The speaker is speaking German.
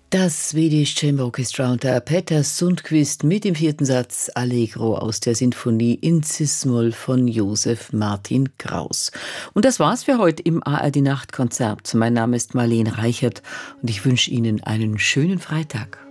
Das Swedish Chamber Orchestra unter Peter Sundqvist mit dem vierten Satz Allegro aus der Sinfonie in Cis-Moll von Josef Martin Kraus. Und das war's für heute im ARD Nachtkonzert. Mein Name ist Marlene Reichert und ich wünsche Ihnen einen schönen Freitag.